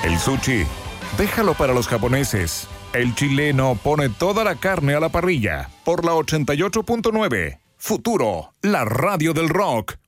El sushi, déjalo para los japoneses. El chileno pone toda la carne a la parrilla. Por la 88.9. Futuro, la radio del rock.